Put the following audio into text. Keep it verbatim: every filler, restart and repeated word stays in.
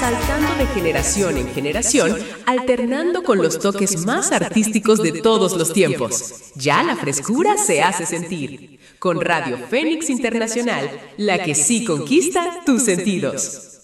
saltando de generación en generación, alternando con los toques más artísticos de todos los tiempos. Ya la frescura se hace sentir. Con Radio Fénix Internacional, la que sí conquista tus sentidos.